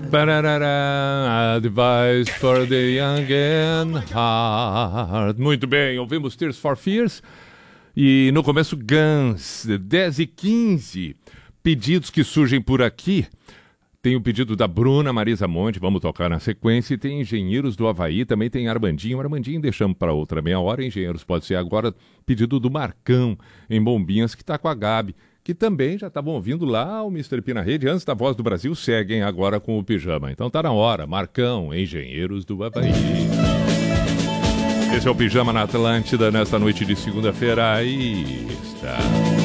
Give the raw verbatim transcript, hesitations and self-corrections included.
Parará, Advice for the Young and Heart. Muito bem, ouvimos Tears for Fears. E no começo, Guns, dez e quinze. Pedidos que surgem por aqui. Tem o pedido da Bruna Marisa Monte, vamos tocar na sequência. E tem Engenheiros do Havaí, também tem Armandinho. Armandinho deixamos para outra meia hora. Engenheiros pode ser agora. Pedido do Marcão, em Bombinhas, que está com a Gabi, que também já estavam ouvindo lá o mister P na rede. Antes da Voz do Brasil, seguem agora com o Pijama. Então tá na hora. Marcão, Engenheiros do Havaí. Esse é o Pijama na Atlântida, nesta noite de segunda-feira. Aí está.